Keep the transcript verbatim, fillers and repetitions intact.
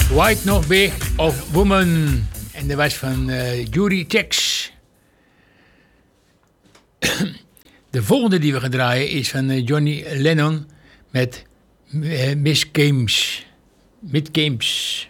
White Not Big of Woman. En dat was van uh, Judy Tex. De volgende die we gaan draaien is van uh, Johnny Lennon met uh, Miss Games. Mid Games.